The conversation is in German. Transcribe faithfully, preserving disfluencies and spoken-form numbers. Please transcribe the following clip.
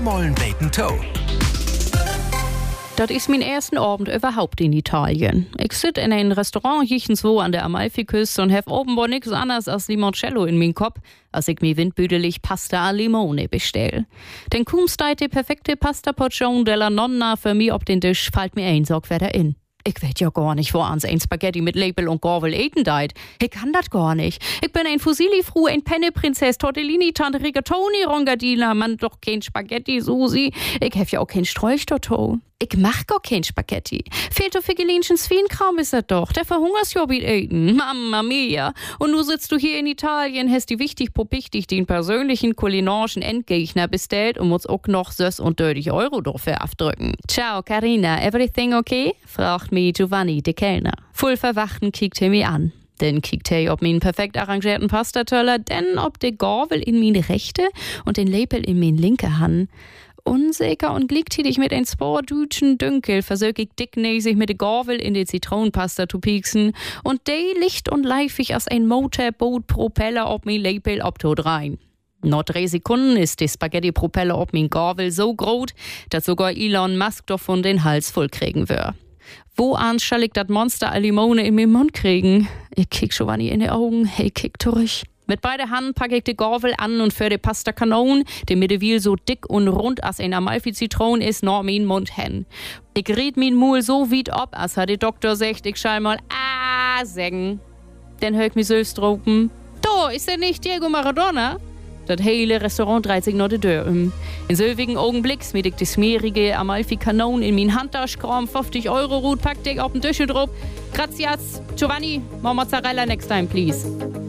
viermal Bacon Toe. Das ist mein ersten Abend überhaupt in Italien. Ich sitze in einem Restaurant hiechenswo an der Amalfiküste und habe offenbar nichts anderes als Limoncello in meinem Kopf, als ich mir windbüdelig Pasta al Limone bestell. Denn kaum steht die perfekte Pasta-Portion della Nonna für mich auf den Tisch, fällt mir ein Sorg wieder in. Ich weiß ja gar nicht, wo ans ein Spaghetti mit Label und Gorvel eten deit. Ich kann das gar nicht. Ich bin ein Fusilli-Fru, ein Penne-Prinzess, Tortellini, Tante Rigatoni, Rongadina, man doch kein Spaghetti, Susi. Ich hef ja auch kein Sträuchtorto. Ich mach gar kein Spaghetti. Fehlt doch für Gelinchen Swienkram ist das doch. Der verhungerst ja mit eten. Mamma mia. Und nu sitzt du hier in Italien, hast die wichtig popichtig den persönlichen kulinarischen Endgegner bestellt und musst auch noch süß und dreißig Euro dafür abdrücken. Ciao, Carina, everything okay? Fragt mich Giovanni, der Kellner. Voll verwachten kickt er mich an. Dann kickt er ob meinen perfekt arrangierten Pastateller, denn ob de Gorvel in meine rechte und den Label in meine linke Hand. Unsicher und gleichzeitig mit ein Spordütschen Dünkel versög ich dicknäsig mit de Gorvel in die Zitronenpasta zu pieksen und de licht und leifig als ein Motorboot-Propeller ob mein Label abtot rein. Nach drei Sekunden ist die Spaghetti-Propeller ob mein Gorvel so groß, dass sogar Elon Musk davon den Hals voll kriegen wird. Wo an soll ich dat Monster al Limone in meinen Mund kriegen? Ich kick Giovanni in die Augen, hey, kick durch. Mit beiden Händen packe ich die Gorvel an und für die Pasta Kanon, die mittlerweile so dick und rund als ein Amalfi-Zitron ist, nach meinen Mund hin. Ich red mein Mul so weit ab, als hat der Doktor sagt, ich schall mal ah sagen. Dann hör ich mich selbst droppen. Da, ist der nicht Diego Maradona? Das hele Restaurant dreht sich noch die Tür um. In selbigen Augenblick smiet ich die smeerige Amalfi-Kanon in mein Handtasche, kram fünfzig Euro Rut, pack ich auf den Tisch drauf. Gracias, Giovanni, more Mozzarella next time, please.